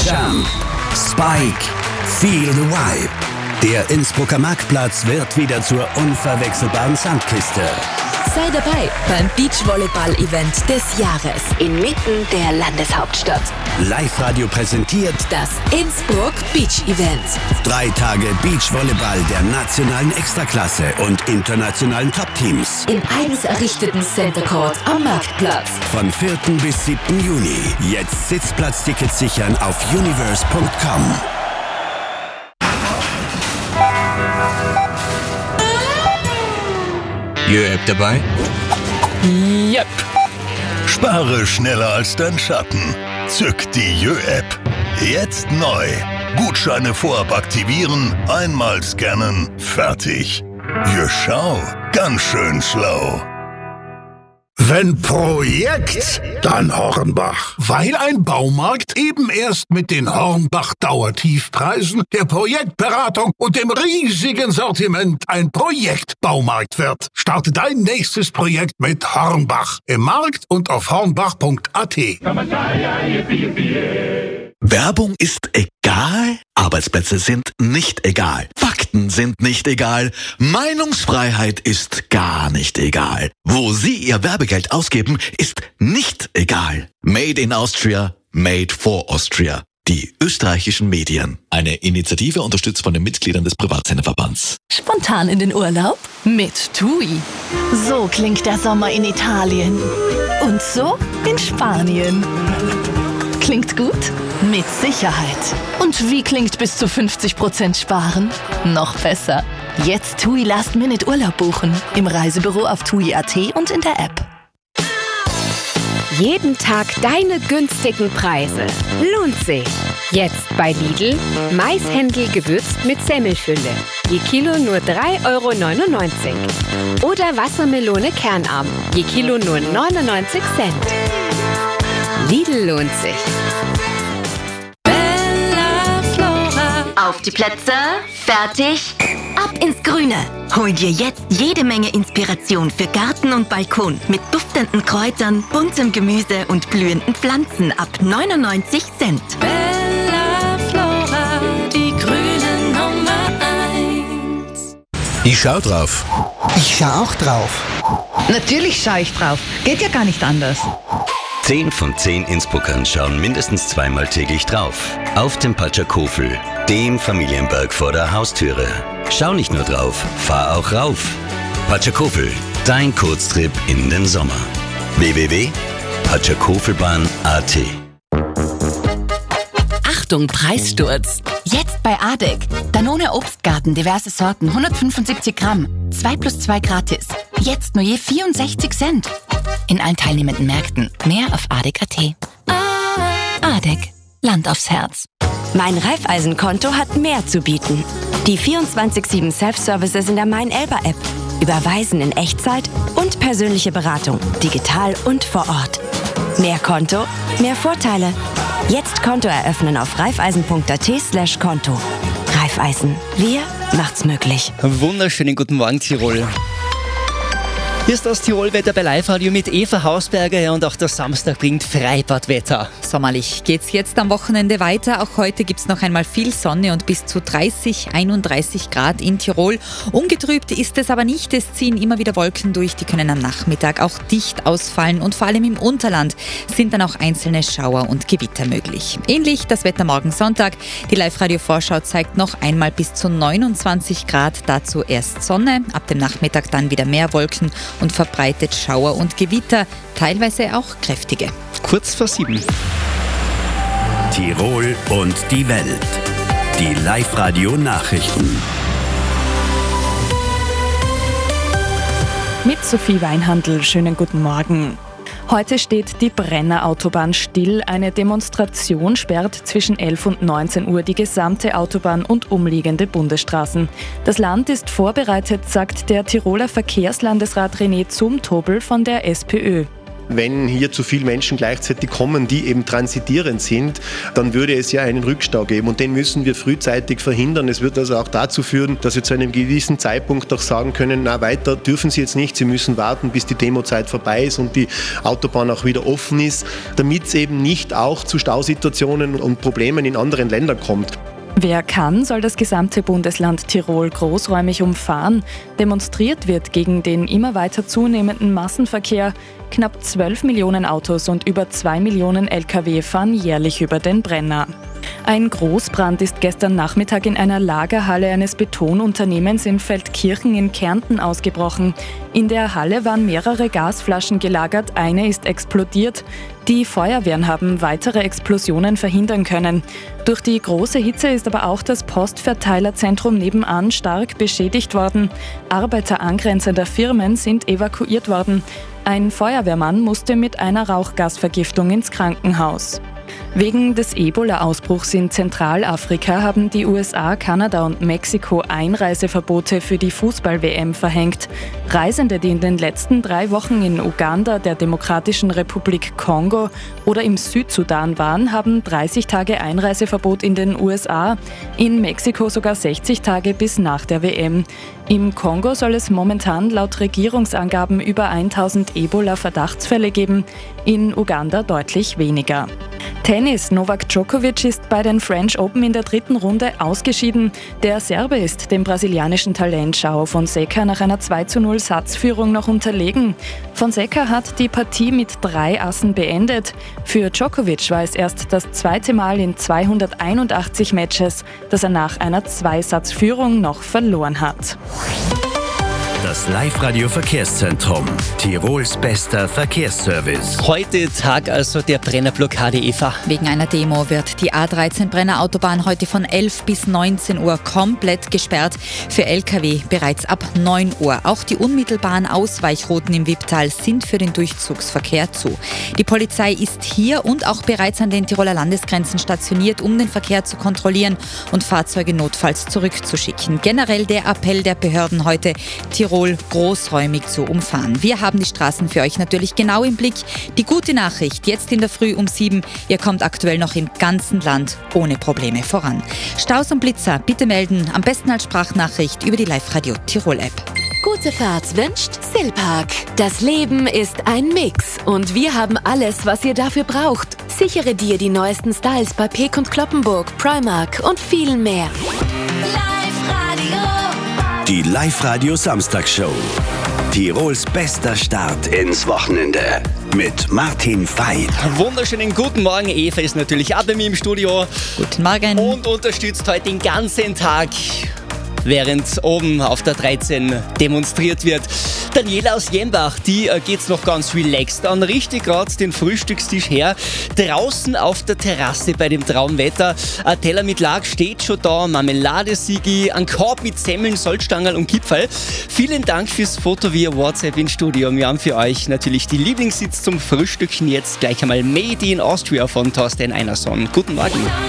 Jump, Spike, Feel the Vibe. Der Innsbrucker Marktplatz wird wieder zur unverwechselbaren Sandkiste. Sei dabei beim Beachvolleyball-Event des Jahres inmitten der Landeshauptstadt. Live-Radio präsentiert das Innsbruck Beach Event. 3 Tage Beachvolleyball der nationalen Extraklasse und internationalen Top-Teams. Im eigens errichteten Center Court am Marktplatz. Von 4. bis 7. Juni. Jetzt Sitzplatztickets sichern auf universe.com. Jö-App dabei? Yep. Spare schneller als dein Schatten. Zück die Jö-App. Jetzt neu. Gutscheine vorab aktivieren, einmal scannen, fertig. Jö, schau, ganz schön schlau. Wenn Projekt, dann Hornbach. Weil ein Baumarkt eben erst mit den Hornbach-Dauertiefpreisen, der Projektberatung und dem riesigen Sortiment ein Projektbaumarkt wird. Starte dein nächstes Projekt mit Hornbach im Markt und auf hornbach.at. Werbung ist egal, Arbeitsplätze sind nicht egal, Fakten sind nicht egal, Meinungsfreiheit ist gar nicht egal. Wo Sie Ihr Werbegeld ausgeben, ist nicht egal. Made in Austria, made for Austria. Die österreichischen Medien. Eine Initiative unterstützt von den Mitgliedern des Privatsenderverbands. Spontan in den Urlaub? Mit TUI. So klingt der Sommer in Italien. Und so in Spanien. Klingt gut? Mit Sicherheit. Und wie klingt bis zu 50% sparen? Noch besser. Jetzt TUI Last-Minute Urlaub buchen. Im Reisebüro auf TUI.at und in der App. Jeden Tag deine günstigen Preise. Lohnt sich. Jetzt bei Lidl. Maishändel gewürzt mit Semmelfülle. Je Kilo nur 3,99 €. Oder Wassermelone Kernarm. Je Kilo nur 99 Cent. Lidl lohnt sich. Bella Flora. Auf die Plätze, fertig, ab ins Grüne. Hol dir jetzt jede Menge Inspiration für Garten und Balkon mit duftenden Kräutern, buntem Gemüse und blühenden Pflanzen ab 99 Cent. Bella Flora, die grüne Nummer 1. Ich schau drauf. Ich schau auch drauf. Natürlich schaue ich drauf. Geht ja gar nicht anders. 10 von 10 Innsbruckern schauen mindestens zweimal täglich drauf. Auf dem Patschakofel, dem Familienberg vor der Haustüre. Schau nicht nur drauf, fahr auch rauf. Patschakofel, dein Kurztrip in den Sommer. www.patschakofelbahn.at. Achtung, Preissturz. Jetzt bei ADEC. Danone Obstgarten, diverse Sorten, 175 Gramm. 2+2 gratis. Jetzt nur je 64 Cent. In allen teilnehmenden Märkten. Mehr auf ADEC.at. ADEC. Land aufs Herz. Mein Raiffeisenkonto hat mehr zu bieten. Die 24/7 Self-Services in der Mein-Elba-App. Überweisen in Echtzeit und persönliche Beratung. Digital und vor Ort. Mehr Konto, mehr Vorteile. Jetzt Konto eröffnen auf raiffeisen.at/Konto. Raiffeisen. Wir macht's möglich. Wunderschönen guten Morgen, Tirol. Hier ist das Tirolwetter bei Live-Radio mit Eva Hausberger und auch der Samstag bringt Freibadwetter. Sommerlich geht's jetzt am Wochenende weiter. Auch heute gibt's noch einmal viel Sonne und bis zu 30, 31 Grad in Tirol. Ungetrübt ist es aber nicht. Es ziehen immer wieder Wolken durch. Die können am Nachmittag auch dicht ausfallen und vor allem im Unterland sind dann auch einzelne Schauer und Gewitter möglich. Ähnlich das Wetter morgen Sonntag. Die Live-Radio-Vorschau zeigt noch einmal bis zu 29 Grad. Dazu erst Sonne, ab dem Nachmittag dann wieder mehr Wolken und verbreitet Schauer und Gewitter, teilweise auch kräftige. Kurz vor 7. Tirol und die Welt. Die Live-Radio-Nachrichten. Mit Sophie Weinhandl, schönen guten Morgen. Heute steht die Brenner Autobahn still. Eine Demonstration sperrt zwischen 11 und 19 Uhr die gesamte Autobahn und umliegende Bundesstraßen. Das Land ist vorbereitet, sagt der Tiroler Verkehrslandesrat René Zumtobel von der SPÖ. Wenn hier zu viele Menschen gleichzeitig kommen, die eben transitierend sind, dann würde es ja einen Rückstau geben und den müssen wir frühzeitig verhindern. Es wird also auch dazu führen, dass wir zu einem gewissen Zeitpunkt auch sagen können, na, weiter dürfen Sie jetzt nicht, Sie müssen warten, bis die Demozeit vorbei ist und die Autobahn auch wieder offen ist, damit es eben nicht auch zu Stausituationen und Problemen in anderen Ländern kommt. Wer kann, soll das gesamte Bundesland Tirol großräumig umfahren. Demonstriert wird gegen den immer weiter zunehmenden Massenverkehr. Knapp 12 Millionen Autos und über 2 Millionen Lkw fahren jährlich über den Brenner. Ein Großbrand ist gestern Nachmittag in einer Lagerhalle eines Betonunternehmens in Feldkirchen in Kärnten ausgebrochen. In der Halle waren mehrere Gasflaschen gelagert, eine ist explodiert. Die Feuerwehren haben weitere Explosionen verhindern können. Durch die große Hitze ist aber auch das Postverteilerzentrum nebenan stark beschädigt worden. Arbeiter angrenzender Firmen sind evakuiert worden. Ein Feuerwehrmann musste mit einer Rauchgasvergiftung ins Krankenhaus. Wegen des Ebola-Ausbruchs in Zentralafrika haben die USA, Kanada und Mexiko Einreiseverbote für die Fußball-WM verhängt. Reisende, die in den letzten 3 Wochen in Uganda, der Demokratischen Republik Kongo oder im Südsudan waren, haben 30 Tage Einreiseverbot in den USA, in Mexiko sogar 60 Tage bis nach der WM. Im Kongo soll es momentan laut Regierungsangaben über 1000 Ebola-Verdachtsfälle geben, in Uganda deutlich weniger. Tennis. Novak Djokovic ist bei den French Open in der 3. Runde ausgeschieden. Der Serbe ist dem brasilianischen Talent João Fonseca nach einer 2:0 Satzführung noch unterlegen. Fonseca hat die Partie mit 3 Assen beendet. Für Djokovic war es erst das 2. Mal in 281 Matches, dass er nach einer 2-Satz-Führung noch verloren hat. Das Live-Radio-Verkehrszentrum. Tirols bester Verkehrsservice. Heute Tag also der Brennerblockade, Eva. Wegen einer Demo wird die A13 Brenner Autobahn heute von 11 bis 19 Uhr komplett gesperrt. Für Lkw bereits ab 9 Uhr. Auch die unmittelbaren Ausweichrouten im Wipptal sind für den Durchzugsverkehr zu. Die Polizei ist hier und auch bereits an den Tiroler Landesgrenzen stationiert, um den Verkehr zu kontrollieren und Fahrzeuge notfalls zurückzuschicken. Generell der Appell der Behörden heute, Tirol großräumig zu umfahren. Wir haben die Straßen für euch natürlich genau im Blick. Die gute Nachricht, jetzt in der Früh um 7, ihr kommt aktuell noch im ganzen Land ohne Probleme voran. Staus und Blitzer, bitte melden, am besten als Sprachnachricht über die Live-Radio Tirol-App. Gute Fahrt wünscht Silpark. Das Leben ist ein Mix und wir haben alles, was ihr dafür braucht. Sichere dir die neuesten Styles bei Peek und Cloppenburg, Primark und viel mehr. Die Live-Radio Samstagsshow. Tirols bester Start ins Wochenende. Mit Martin Veit. Wunderschönen guten Morgen. Eva ist natürlich auch bei mir im Studio. Guten Morgen. Und unterstützt heute den ganzen Tag, während oben auf der 13 demonstriert wird. Daniela aus Jenbach, die geht's noch ganz relaxed an. Richtig gerade den Frühstückstisch her. Draußen auf der Terrasse bei dem Traumwetter. Ein Teller mit Lachs steht schon da, Marmeladesiegi, ein Korb mit Semmeln, Salzstangerl und Kipferl. Vielen Dank fürs Foto via WhatsApp ins Studio. Wir haben für euch natürlich die Lieblingssitz zum Frühstücken jetzt gleich einmal Made in Austria von Thorsten Einerson. Guten Morgen.